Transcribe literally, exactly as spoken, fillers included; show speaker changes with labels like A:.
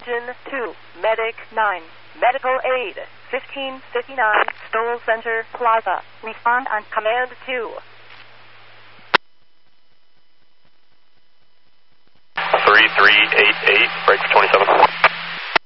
A: Engine two, Medic nine, Medical Aid fifteen fifty-nine, Stoll Center Plaza. Respond on Command two.
B: three three eight eight, break for twenty-seven.